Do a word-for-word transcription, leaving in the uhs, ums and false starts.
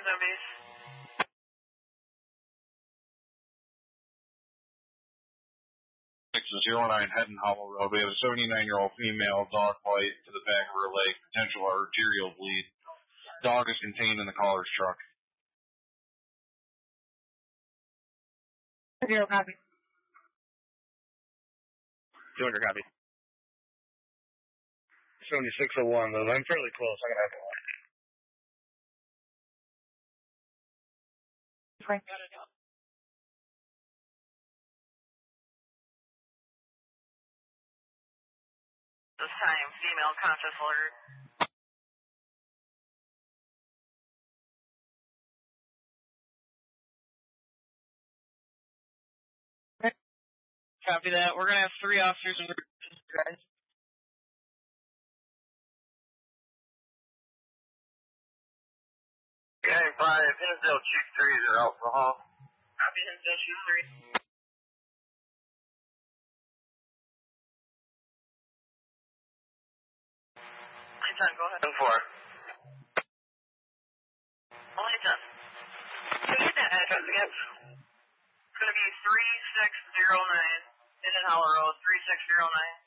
Fresno base. zero nine Heading Hollow Road. We have a seventy-nine-year-old female dog bite to the back of her leg, potential arterial bleed. Dog is contained in the caller's truck. Zero copy. two hundred copy. seventy-six oh one, though. I'm fairly close. I'm going to have to lie. Frank. This time, female conscious alert. Copy that. We're going to have three officers in guys. Gang five, Hinsdale Chief three, they're alcohol. Copy, Hinsdale Chief three. ten, go ahead. ten four. Only ten. Can you get that address again? It's going to be three six zero nine, Indian Hollow Road, three six zero nine.